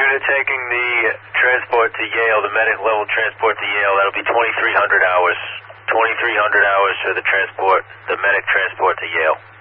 unit taking the transport to Yale, the medic level transport to Yale, that'll be 2,300 hours. 2,300 hours for the transport, the medic transport to Yale.